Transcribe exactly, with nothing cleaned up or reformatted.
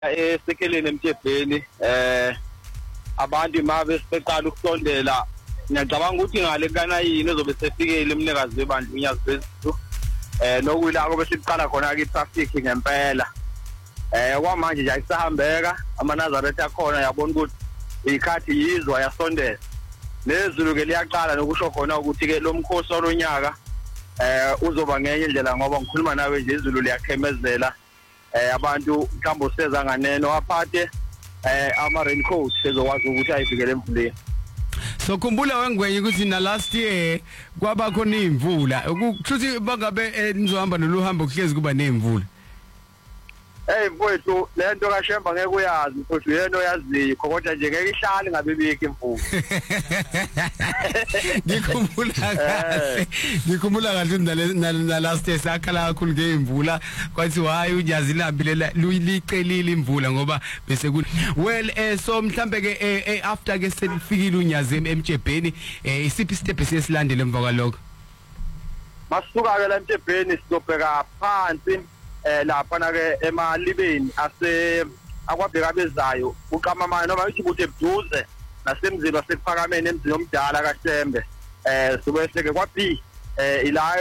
esekeleni emthebheni eh abantu mabe seqala ukusondela ngiyacabanga ukuthi ngale kana yini ezobe sefikele umnikazi webandla unyazi bezithu eh nokuyilako bese siqala khona ke traffic ngempela eh kwamanje nje ayisahambeka amaNazaretha akhona yabona ukuthi ikhathi yizwa yasondela nezulu ke liyaqala nokusho khona ukuthi ke lo mkhosi olonyaka eh uzoba ngenye indlela ngoba ngikhuluma nawe nje izulu liyakhemezela eh abantu mhlawumbe useza nganeno aphathe eh ama raincoat ezokwazi ukuthi ayivikele emvuleni. So khumbula wengwenye ukuthi na last year kwaba khona imvula ukuthi bangabe nizohamba noluhambo kuhlezi kuba nemvula. Hey mfowethu lento kaShemba ngeke uyazi mfowethu yena yaziyo kodwa nje ngeke ihlali ngabe bikho imvula. Ngikhumbula kahle ngikhumbula kahle na last year sakhala kakhulu ngeimvula kwathi hayi unyazi lambile licelile imvula ngoba bese ku well eh so mhlambe ke after ke selifikile unyazi emtshebheni eh isiphi step esesilandele emva kwalokho. Masuka ke la emtshebheni sizobheka phansi eh lapha na ke emalibeni ase akwabheka bezayo uqamama noma uthi ukuthi ebuduze nasemzini wasekuphakameni emzini omdala kaShembe eh sibe seke kwa B eh ila